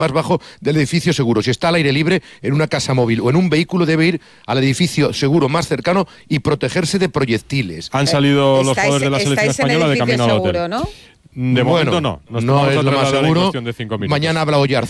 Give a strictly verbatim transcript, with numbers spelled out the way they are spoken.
más bajo del edificio seguro. Si está al aire libre, en una casa móvil o en un vehículo, debe ir al edificio seguro más cercano y protegerse de proyectiles. Han salido Eh, los jugadores de la selección española de camino al hotel. Seguro, ¿no? De bueno, momento no. Nos no es lo más seguro. seguro. Mañana habla Oyarzábal.